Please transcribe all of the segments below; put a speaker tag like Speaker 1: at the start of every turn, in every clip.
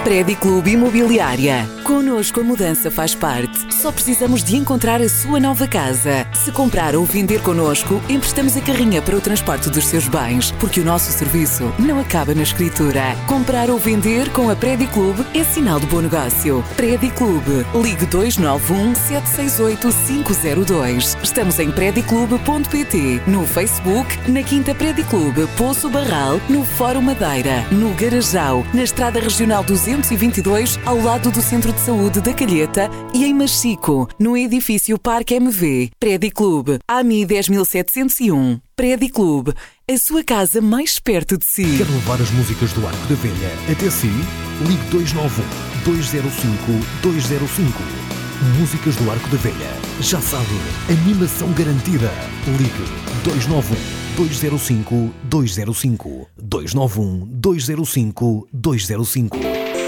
Speaker 1: Prédio Clube Imobiliária. Connosco a mudança faz parte. Só precisamos de encontrar a sua nova casa. Se comprar ou vender connosco, emprestamos a carrinha para o transporte dos seus bens, porque o nosso serviço não acaba na escritura. Comprar ou vender com a Prédio Clube é sinal de bom negócio. Prédio Clube. Ligue 291 768 502. Estamos em prediclube.pt, no Facebook, na Quinta Prédio Clube, Poço Barral, no Fórum Madeira, no Garajal, na Estrada Regional 222, ao lado do Centro de Saúde da Calheta e em Machico, no edifício Parque MV. Prédio Clube, AMI 10701. Prédio Clube, a sua casa mais perto de si.
Speaker 2: Quer levar as músicas do Arco da Velha até si? Ligue 291 205 205. Músicas do Arco da Velha. Já sabe, animação garantida. Ligue 291 205 205. 291 205 205.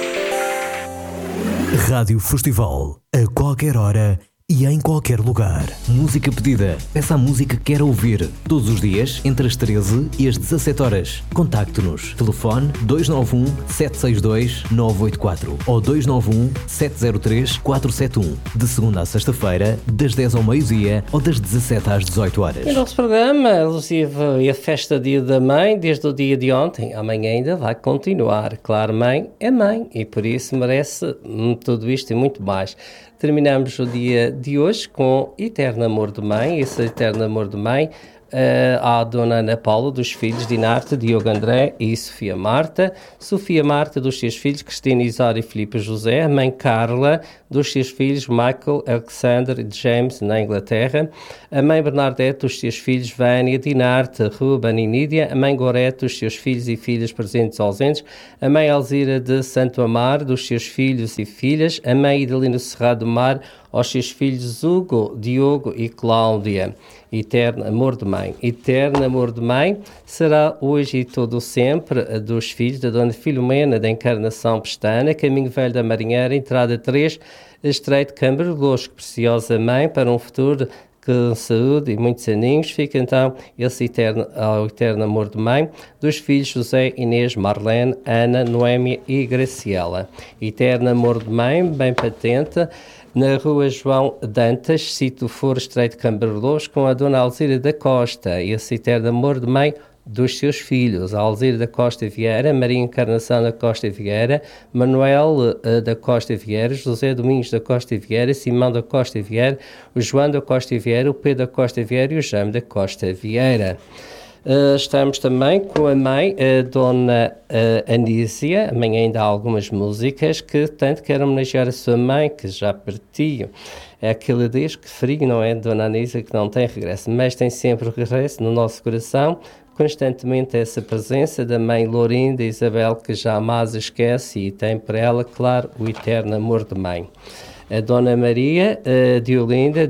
Speaker 2: Rádio Festival. A qualquer hora e em qualquer lugar.
Speaker 3: Música pedida. Peça a música que quer ouvir. Todos os dias, entre as 13 e as 17 horas. Contacte-nos. Telefone 291 762 984 ou 291 703 471. De segunda a sexta-feira, das 10 ao meio-dia ou das 17 às 18 horas.
Speaker 4: E o nosso programa, alusivo à festa Dia da Mãe, desde o dia de ontem, amanhã ainda vai continuar. Claro, mãe é mãe e por isso merece tudo isto e muito mais. Terminamos o dia de hoje com Eterno Amor de Mãe. Esse Eterno Amor de Mãe à Dona Ana Paula, dos filhos Dinarte, Diogo André e Sofia Marta. Sofia Marta, dos seus filhos Cristina Isário e Filipe José. A mãe Carla, dos seus filhos Michael, Alexander e James, na Inglaterra. A mãe Bernadette, dos seus filhos Vânia, Dinarte, Ruben e Nídia. A mãe Gorete, dos seus filhos e filhas presentes e ausentes. A mãe Alzira de Santo Amar, dos seus filhos e filhas. A mãe Idelino Serrado do Mar, aos seus filhos Hugo, Diogo e Cláudia. Eterno Amor de Mãe. Eterno Amor de Mãe será hoje e todo sempre dos filhos da Dona Filomena da Encarnação Pestana, Caminho Velho da Marinheira, entrada 3, Estreito Câmara de Losco. Preciosa mãe para um futuro com saúde e muitos aninhos. Fica então esse eterno amor de mãe dos filhos José, Inês, Marlene, Ana, Noémia e Graciela. Eterno amor de mãe, bem patente, na rua João Dantas, sítio Foro Estreito Cambarlos, com a Dona Alzira da Costa. Esse eterno amor de mãe dos seus filhos, a Alzira da Costa Vieira, Maria Encarnação da Costa Vieira, Manuel da Costa Vieira, José Domingos da Costa Vieira, Simão da Costa Vieira, o João da Costa Vieira, o Pedro da Costa Vieira e o Jaime da Costa Vieira. Estamos também com a mãe, a Dona Anísia. Amanhã ainda há algumas músicas que tanto quero homenagear a sua mãe, que já partiu. É aquele diz que frio, não é, Dona Anísia, que não tem regresso, mas tem sempre o regresso no nosso coração, constantemente essa presença da mãe Lourinda Isabel, que jamais esquece e tem para ela, claro, o eterno amor de mãe. A Dona Maria de Olinda,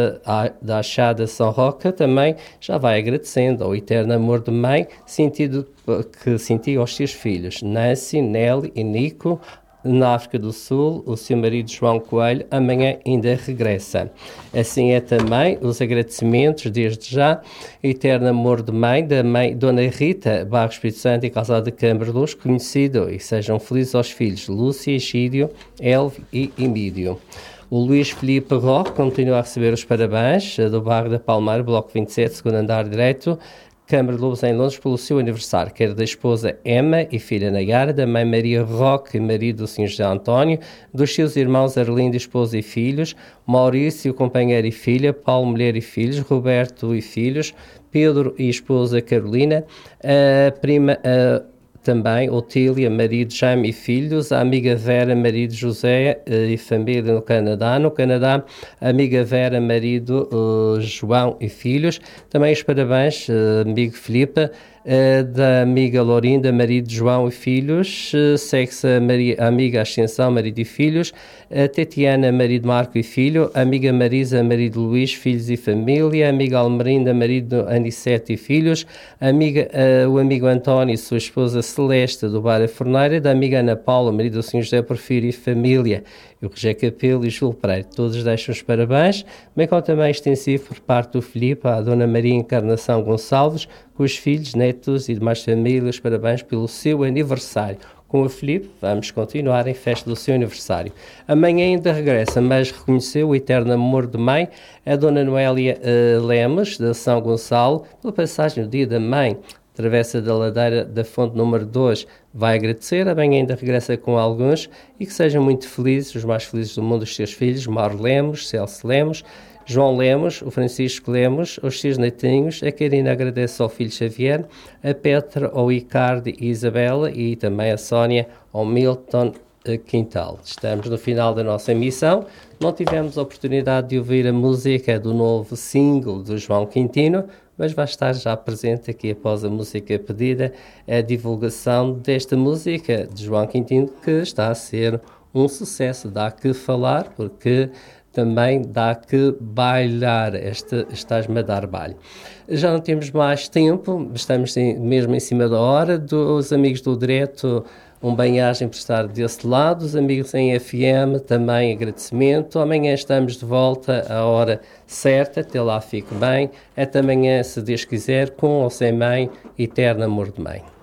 Speaker 4: da Achada São Roca, também já vai agradecendo ao eterno amor de mãe que sentiu aos seus filhos, Nancy, Nelly e Nico, na África do Sul. O seu marido João Coelho amanhã ainda regressa. Assim é também os agradecimentos, desde já, eterno amor de mãe, da mãe Dona Rita Barros Espírito Santo e casada de Câmara Luz, conhecido, e sejam felizes aos filhos Lúcia, Egídio, Elvio e Emídio. O Luís Filipe Roque continua a receber os parabéns do bairro da Palmeira, bloco 27, segundo andar direito, Câmara de Lobos em Londres, pelo seu aniversário, quer da esposa Emma e filha Nayara, da mãe Maria Roque, marido do Sr. José António, dos seus irmãos Arlindo, esposa e filhos, Maurício, companheiro e filha, Paulo, mulher e filhos, Roberto e filhos, Pedro e esposa Carolina, a prima também Otília, marido Jaime e filhos, a amiga Vera, marido José e família no Canadá. No Canadá, a amiga Vera, marido João e filhos. Também os parabéns, amigo Filipe, da amiga Lourinda, marido João e filhos, segue-se a amiga Ascensão, marido e filhos, a Tetiana, marido Marco e filho, a amiga Marisa, marido Luís, filhos e família, a amiga Almerinda, marido Anicete e filhos, o amigo António e sua esposa Celeste, do Bar A Forneira, da amiga Ana Paula, marido do Sr. José Porfírio e família, e o Rogé Capelo e Júlio Pereira. Todos deixam os parabéns, bem como também extensivo por parte do Filipe à Dona Maria Encarnação Gonçalves, com os filhos, netos e demais famílias, parabéns pelo seu aniversário. com o Filipe, vamos continuar em festa do seu aniversário. Amanhã ainda regressa, mas reconheceu o eterno amor de mãe, a Dona Noélia Lemos, de São Gonçalo, pela passagem do Dia da Mãe. Travessa da ladeira da fonte número 2, vai agradecer, amanhã ainda regressa com alguns, e que sejam muito felizes, os mais felizes do mundo, os seus filhos, Mauro Lemos, Celso Lemos, João Lemos, o Francisco Lemos, os seus netinhos, a Karina agradece ao filho Xavier, a Petra, ao Icardo e Isabela, e também a Sónia, ao Milton Quintal. Estamos no final da nossa emissão, não tivemos a oportunidade de ouvir a música do novo single do João Quintino, mas vai estar já presente aqui após a música pedida, a divulgação desta música de João Quintino, que está a ser um sucesso, dá que falar, porque também dá que bailar, estás-me a dar baile. Já não temos mais tempo, estamos mesmo em cima da hora, dos amigos do direto, um bem-aja por estar desse lado, os amigos em FM, também agradecimento. Amanhã estamos de volta à hora certa, até lá fique bem. Até amanhã, se Deus quiser, com ou sem mãe, eterno amor de mãe.